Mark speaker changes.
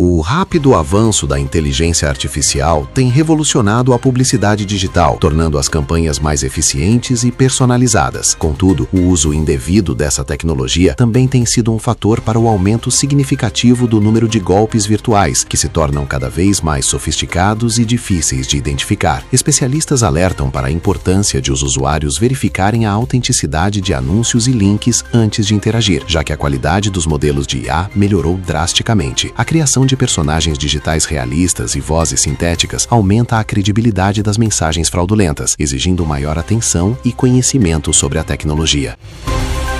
Speaker 1: O rápido avanço da inteligência artificial tem revolucionado a publicidade digital, tornando as campanhas mais eficientes e personalizadas. Contudo, o uso indevido dessa tecnologia também tem sido um fator para o aumento significativo do número de golpes virtuais, que se tornam cada vez mais sofisticados e difíceis de identificar. Especialistas alertam para a importância de os usuários verificarem a autenticidade de anúncios e links antes de interagir, já que a qualidade dos modelos de IA melhorou drasticamente. A criação de personagens digitais realistas e vozes sintéticas aumenta a credibilidade das mensagens fraudulentas, exigindo maior atenção e conhecimento sobre a tecnologia.